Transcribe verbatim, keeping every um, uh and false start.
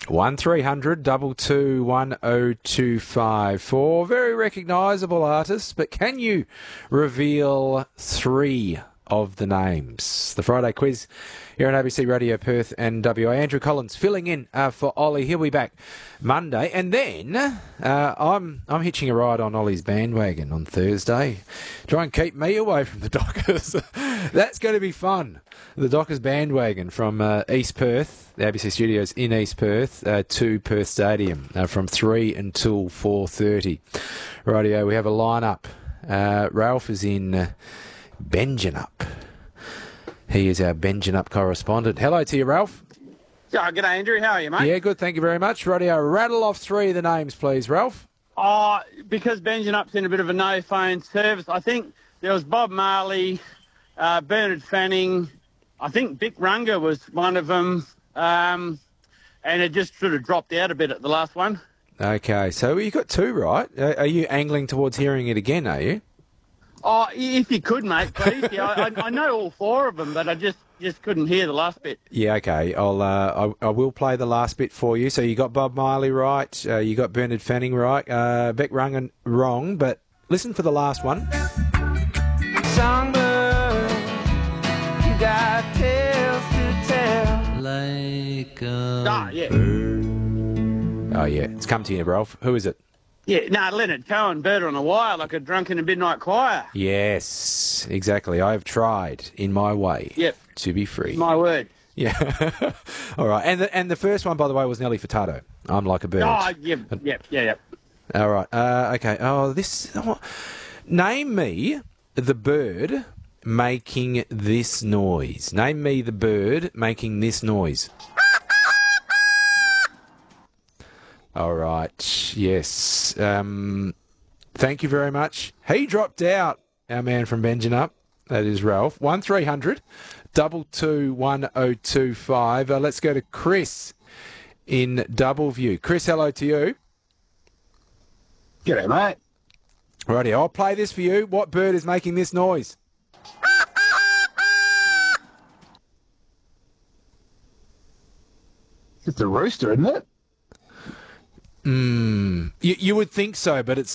one three hundred two two one oh two five four. Very recognisable artists, but can you reveal three of the names? The Friday quiz here on A B C Radio Perth and W A. Andrew Collins filling in uh, for Ollie. He'll be back Monday, and then uh, I'm I'm hitching a ride on Ollie's bandwagon on Thursday. Try and keep me away from the Dockers. That's going to be fun. The Dockers bandwagon from uh, East Perth, the A B C studios in East Perth, uh, to Perth Stadium uh, from three until four thirty. Rightio, we have a lineup. Uh, Ralph is in uh, Benjanup. He is our Benjanup correspondent. Hello to you, Ralph. Yeah, g'day, Andrew. How are you, mate? Yeah, good. Thank you very much. Rightio, rattle off three of the names, please, Ralph. Oh, because Benjanup's in a bit of a no-phone service, I think there was Bob Marley, uh, Bernard Fanning. I think Vic Runga was one of them, um, and it just sort of dropped out a bit at the last one. Okay, so you got two right. Uh, are you angling towards hearing it again, are you? Oh, if you could, mate, please. Yeah, I, I know all four of them, but I just, just couldn't hear the last bit. Yeah, okay. I'll uh, I, I will play the last bit for you. So you got Bob Marley right. Uh, you got Bernard Fanning right. Uh, Beck Rungan wrong, but listen for the last one. Songbird, you got tales to tell like a Ah, yeah. Oh, yeah. It's come to you, Ralph. Who is it? Yeah, no, Leonard Cohen, Bird on the Wire, like a drunken and midnight choir. Yes, exactly. I have tried in my way Yep. to be free. My word. Yeah. All right. And the, and the first one, by the way, was Nelly Furtado. I'm like a bird. Oh, yep, yep, yeah, yep. All right. Uh, okay. Oh, this. Oh, name me the bird making this noise. Name me the bird making this noise. All right. Yes. Um, thank you very much. He dropped out, our man from Benjanup. That is Ralph. one three hundred two two one oh two five. Uh, let's go to Chris in Doubleview. Chris, hello to you. G'day, mate. Righty, I'll play this for you. What bird is making this noise? It's a rooster, isn't it? Mm, you, you would think so, but it's